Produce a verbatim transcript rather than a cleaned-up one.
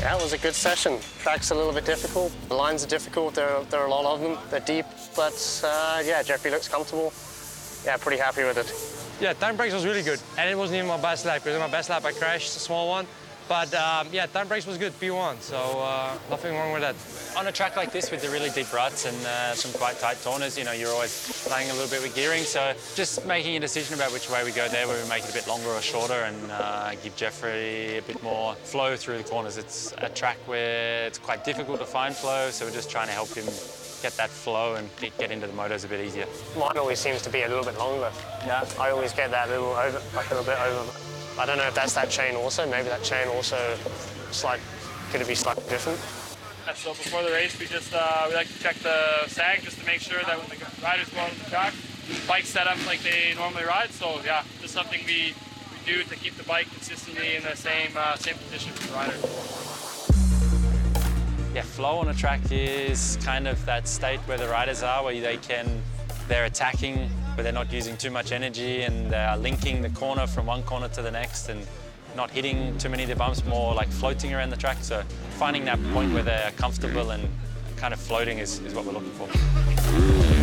Yeah, it was a good session. Track's a little bit difficult. The lines are difficult. There are, there are a lot of them. They're deep, but uh, yeah, Jeffrey looks comfortable. Yeah, pretty happy with it. Yeah, time brakes was really good, and it wasn't even my best lap. Because my best lap I crashed, a small one. But um, yeah, time brakes was good, P one, so uh, nothing wrong with that. On a track like this with the really deep ruts and uh, some quite tight corners, you know, you're always playing a little bit with gearing, so just making a decision about which way we go there, whether we make it a bit longer or shorter and uh, give Jeffrey a bit more flow through the corners. It's a track where it's quite difficult to find flow, so we're just trying to help him get that flow and get into the motos a bit easier. Mine always seems to be a little bit longer. Yeah. I always get that little over, like a little bit over. I don't know if that's that chain also. Maybe that chain also, slight, could it be slightly different? So before the race, we just uh, we like to check the sag just to make sure that when the riders go out on the track, the bike's set up like they normally ride. So yeah, this is something we, we do to keep the bike consistently in the same uh, same position for the rider. Yeah, flow on a track is kind of that state where the riders are, where they can, they're attacking, but they're not using too much energy, and they're linking the corner from one corner to the next and not hitting too many of the bumps, more like floating around the track. So finding that point where they're comfortable and kind of floating is, is what we're looking for.